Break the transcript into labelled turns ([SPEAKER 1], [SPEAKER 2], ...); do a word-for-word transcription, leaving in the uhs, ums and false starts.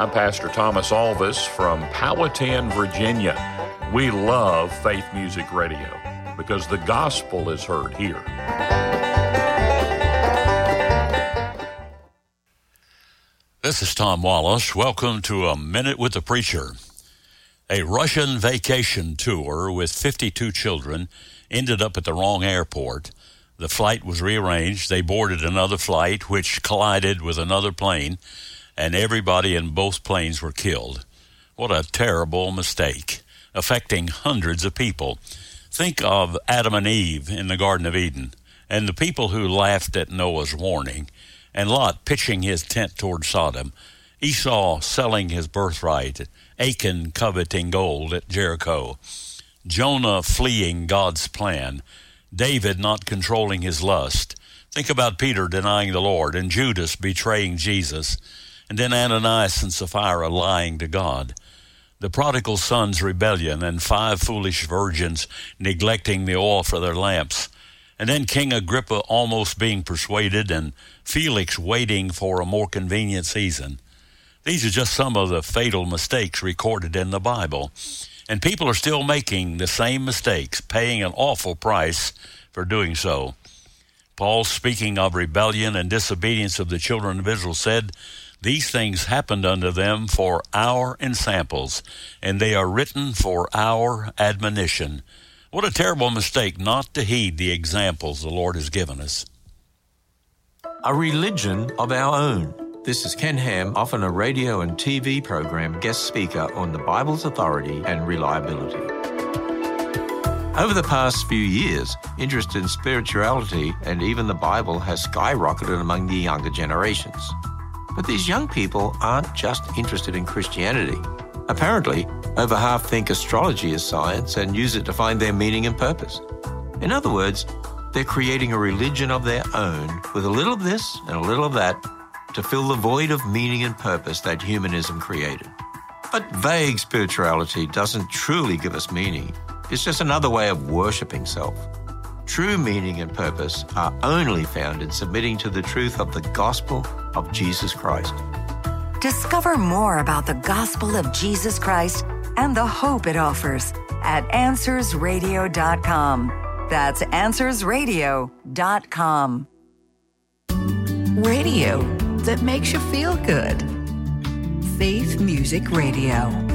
[SPEAKER 1] I'm Pastor Thomas Alvis from Powhatan, Virginia. We love Faith Music Radio because the gospel is heard here.
[SPEAKER 2] This is Tom Wallace. Welcome to A Minute with the Preacher. A Russian vacation tour with fifty-two children ended up at the wrong airport. The flight was rearranged. They boarded another flight, which collided with another plane, and everybody in both planes were killed. What a terrible mistake, affecting hundreds of people. Think of Adam and Eve in the Garden of Eden, and the people who laughed at Noah's warning, and Lot pitching his tent toward Sodom, Esau selling his birthright, Achan coveting gold at Jericho, Jonah fleeing God's plan, David not controlling his lust. Think about Peter denying the Lord, and Judas betraying Jesus, and then Ananias and Sapphira lying to God. The prodigal son's rebellion, and five foolish virgins neglecting the oil for their lamps, and then King Agrippa almost being persuaded, and Felix waiting for a more convenient season. These are just some of the fatal mistakes recorded in the Bible. And people are still making the same mistakes, paying an awful price for doing so. Paul, speaking of rebellion and disobedience of the children of Israel, said, "These things happened unto them for our ensamples, and they are written for our admonition." What a terrible mistake not to heed the examples the Lord has given us.
[SPEAKER 3] A religion of our own. This is Ken Ham, often a radio and T V program guest speaker on the Bible's authority and reliability. Over the past few years, interest in spirituality and even the Bible has skyrocketed among the younger generations. But these young people aren't just interested in Christianity. Apparently, over half think astrology is science and use it to find their meaning and purpose. In other words, they're creating a religion of their own with a little of this and a little of that to fill the void of meaning and purpose that humanism created. But vague spirituality doesn't truly give us meaning. It's just another way of worshipping self. True meaning and purpose are only found in submitting to the truth of the gospel of Jesus Christ.
[SPEAKER 4] Discover more about the gospel of Jesus Christ and the hope it offers at answers radio dot com. That's answers radio dot com.
[SPEAKER 5] Radio that makes you feel good. Faith Music Radio.